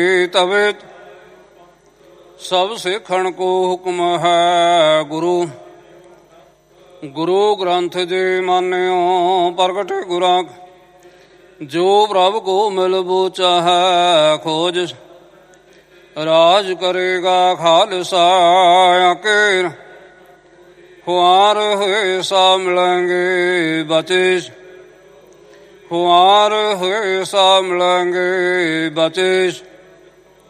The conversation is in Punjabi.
ਤਵੇ ਸਭ ਸਿੱਖਣ ਕੋ ਹੁਕਮ ਹੈ ਗੁਰੂ। ਗੁਰੂ ਗ੍ਰੰਥ ਜੀ ਮਾਨਿਓ ਪ੍ਰਗਟ ਗੁਰਾਂ ਜੋ ਪ੍ਰਭ ਕੋ ਮਿਲਬੋ ਚਾਹੈ ਖੋਜ। ਰਾਜ ਕਰੇਗਾ ਖਾਲਸਾ ਆਕੇ ਖੁਆਰ ਹੋਏ ਸਾ ਮਿਲਾਂਗੇ ਬਚੇ। ਖੁਆਰ ਹੋਏ ਸਾ ਮਿਲਾਂਗੇ ਬਚੇ।